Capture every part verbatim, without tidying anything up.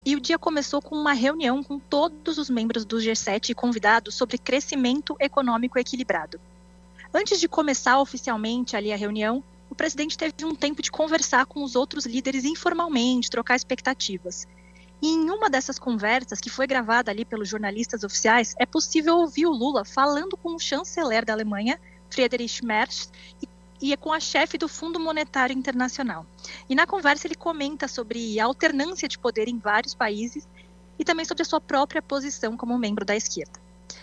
E o dia começou com uma reunião com todos os membros do G sete e convidados sobre crescimento econômico equilibrado. Antes de começar oficialmente ali a reunião, o presidente teve um tempo de conversar com os outros líderes informalmente, trocar expectativas. E em uma dessas conversas, que foi gravada ali pelos jornalistas oficiais, é possível ouvir o Lula falando com o chanceler da Alemanha, Friedrich Merz, e é com a chefe do Fundo Monetário Internacional. E na conversa ele comenta sobre a alternância de poder em vários países e também sobre a sua própria posição como membro da esquerda.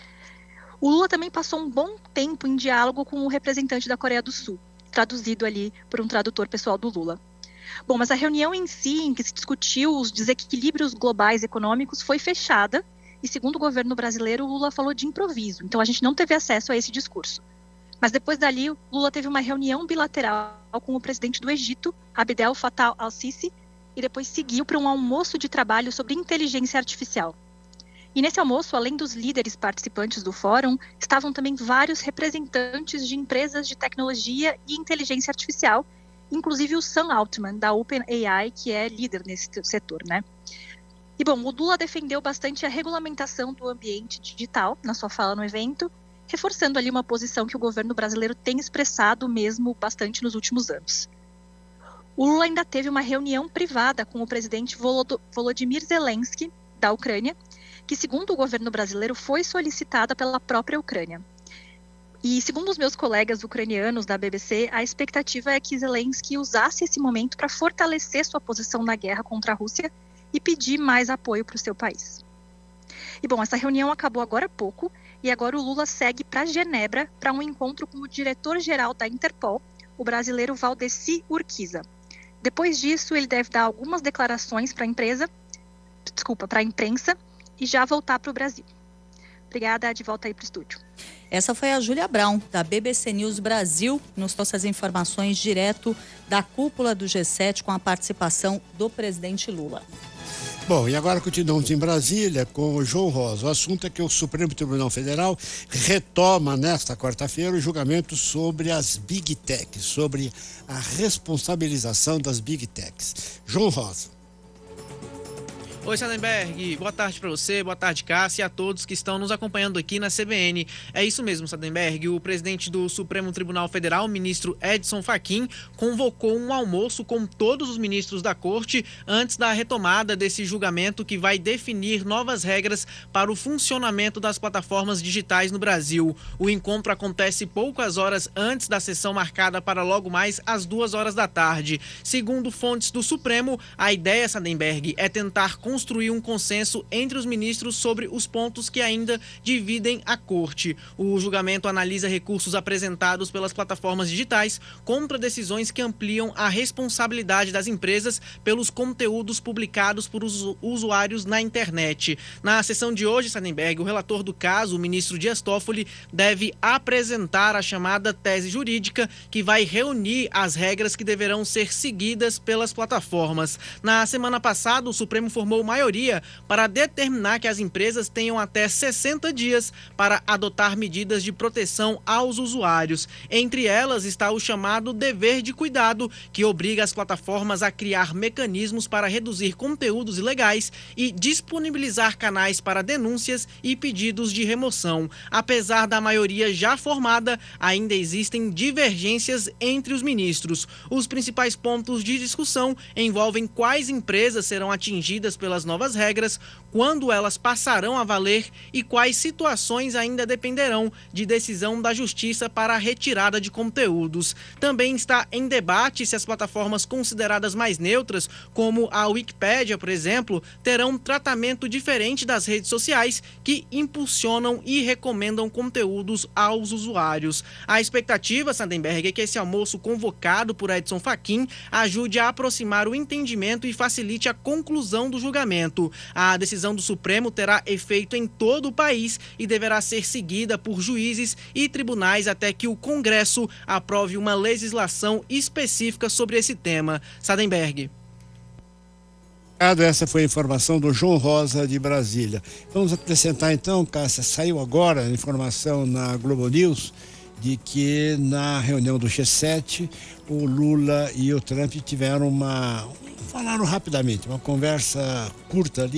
O Lula também passou um bom tempo em diálogo com o representante da Coreia do Sul, traduzido ali por um tradutor pessoal do Lula. Bom, mas a reunião em si, em que se discutiu os desequilíbrios globais econômicos, foi fechada e, segundo o governo brasileiro, o Lula falou de improviso. Então, a gente não teve acesso a esse discurso. Mas depois dali, o Lula teve uma reunião bilateral com o presidente do Egito, Abdel Fattah al-Sisi, e depois seguiu para um almoço de trabalho sobre inteligência artificial. E nesse almoço, além dos líderes participantes do fórum, estavam também vários representantes de empresas de tecnologia e inteligência artificial, inclusive o Sam Altman, da OpenAI, que é líder nesse setor, né? E, bom, o Lula defendeu bastante a regulamentação do ambiente digital na sua fala no evento, reforçando ali uma posição que o governo brasileiro tem expressado mesmo bastante nos últimos anos. O Lula ainda teve uma reunião privada com o presidente Volodymyr Zelensky, da Ucrânia, que, segundo o governo brasileiro, foi solicitada pela própria Ucrânia. E, segundo os meus colegas ucranianos da B B C, a expectativa é que Zelensky usasse esse momento para fortalecer sua posição na guerra contra a Rússia e pedir mais apoio para o seu país. E, bom, essa reunião acabou agora há pouco, e agora o Lula segue para Genebra para um encontro com o diretor-geral da Interpol, o brasileiro Valdeci Urquiza. Depois disso, ele deve dar algumas declarações para a empresa, desculpa, para a imprensa, e já voltar para o Brasil. Obrigada, de volta aí para o estúdio. Essa foi a Júlia Brown, da B B C News Brasil, nos trouxe as informações direto da cúpula do G sete com a participação do presidente Lula. Bom, e agora continuamos em Brasília com o João Rosa. O assunto é que o Supremo Tribunal Federal retoma nesta quarta-feira o julgamento sobre as Big Techs, sobre a responsabilização das Big Techs. João Rosa. Oi, Sadenberg, boa tarde para você, boa tarde, Cássia, e a todos que estão nos acompanhando aqui na C B N. É isso mesmo, Sadenberg, o presidente do Supremo Tribunal Federal, o ministro Edson Fachin, convocou um almoço com todos os ministros da corte antes da retomada desse julgamento que vai definir novas regras para o funcionamento das plataformas digitais no Brasil. O encontro acontece poucas horas antes da sessão marcada para logo mais às duas horas da tarde. Segundo fontes do Supremo, a ideia, Sadenberg, é tentar construir um consenso entre os ministros sobre os pontos que ainda dividem a corte. O julgamento analisa recursos apresentados pelas plataformas digitais contra decisões que ampliam a responsabilidade das empresas pelos conteúdos publicados por usu- usuários na internet. Na sessão de hoje, Sadenberg, o relator do caso, o ministro Dias Toffoli, deve apresentar a chamada tese jurídica que vai reunir as regras que deverão ser seguidas pelas plataformas. Na semana passada, o Supremo formou maioria para determinar que as empresas tenham até sessenta dias para adotar medidas de proteção aos usuários. Entre elas está o chamado dever de cuidado, que obriga as plataformas a criar mecanismos para reduzir conteúdos ilegais e disponibilizar canais para denúncias e pedidos de remoção. Apesar da maioria já formada, ainda existem divergências entre os ministros. Os principais pontos de discussão envolvem quais empresas serão atingidas pelas novas regras, quando elas passarão a valer e quais situações ainda dependerão de decisão da Justiça para a retirada de conteúdos. Também está em debate se as plataformas consideradas mais neutras, como a Wikipédia, por exemplo, terão um tratamento diferente das redes sociais que impulsionam e recomendam conteúdos aos usuários. A expectativa, Sadenberg, é que esse almoço convocado por Edson Fachin ajude a aproximar o entendimento e facilite a conclusão do julgamento. A decisão do Supremo terá efeito em todo o país e deverá ser seguida por juízes e tribunais até que o Congresso aprove uma legislação específica sobre esse tema. Sadenberg. Essa foi a informação do João Rosa de Brasília. Vamos acrescentar então, Cássia, saiu agora a informação na Globo News de que na reunião do G sete o Lula e o Trump tiveram uma, falaram rapidamente, uma conversa curta ali